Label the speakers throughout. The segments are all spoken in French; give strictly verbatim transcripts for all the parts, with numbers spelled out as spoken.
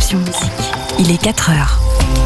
Speaker 1: Passion Musique. Il est quatre heures.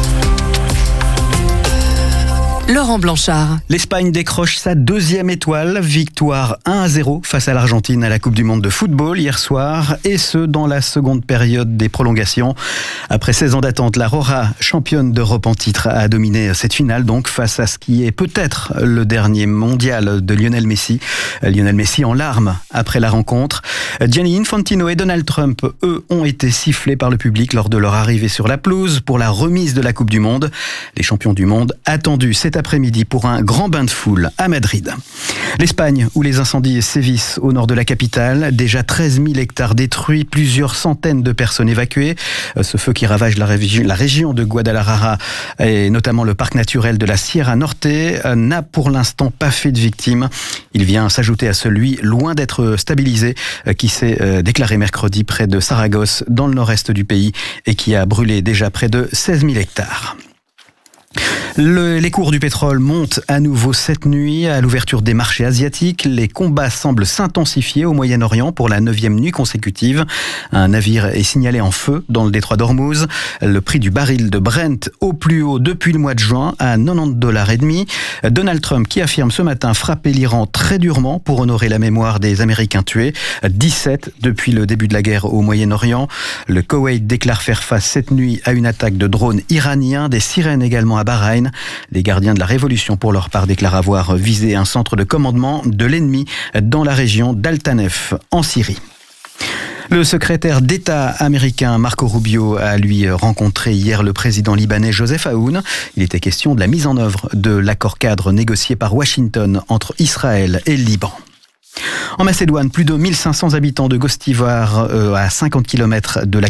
Speaker 1: Laurent Blanchard.
Speaker 2: L'Espagne décroche sa deuxième étoile, victoire un à zéro face à l'Argentine à la Coupe du Monde de football hier soir, et ce dans la seconde période des prolongations. Après seize ans d'attente, la Roja, championne d'Europe en titre, a dominé cette finale donc face à ce qui est peut-être le dernier mondial de Lionel Messi. Lionel Messi en larmes après la rencontre. Gianni Infantino et Donald Trump, eux, ont été sifflés par le public lors de leur arrivée sur la pelouse pour la remise de la Coupe du Monde. Les champions du monde attendus cet après-midi pour un grand bain de foule à Madrid. L'Espagne, où les incendies sévissent au nord de la capitale, déjà treize mille hectares détruits, plusieurs centaines de personnes évacuées. Ce feu qui ravage la, régi- la région de Guadalajara et notamment le parc naturel de la Sierra Norte n'a pour l'instant pas fait de victimes. Il vient s'ajouter à celui, loin d'être stabilisé, qui s'est déclaré mercredi près de Saragosse, dans le nord-est du pays, et qui a brûlé déjà près de seize mille hectares. Le, les cours du pétrole montent à nouveau cette nuit à l'ouverture des marchés asiatiques. Les combats semblent s'intensifier au Moyen-Orient pour la neuvième nuit consécutive. Un navire est signalé en feu dans le détroit d'Ormuz. Le prix du baril de Brent au plus haut depuis le mois de juin à quatre-vingt-dix dollars et demi. Donald Trump qui affirme ce matin frapper l'Iran très durement pour honorer la mémoire des Américains tués. dix-sept depuis le début de la guerre au Moyen-Orient. Le Koweït déclare faire face cette nuit à une attaque de drones iraniens, des sirènes également à Bahreïn. Les gardiens de la Révolution, pour leur part, déclarent avoir visé un centre de commandement de l'ennemi dans la région d'Al-Tanef, en Syrie. Le secrétaire d'État américain Marco Rubio a lui rencontré hier le président libanais Joseph Aoun. Il était question de la mise en œuvre de l'accord cadre négocié par Washington entre Israël et le Liban. En Macédoine, plus de mille cinq cents habitants de Gostivar, euh, à cinquante kilomètres de la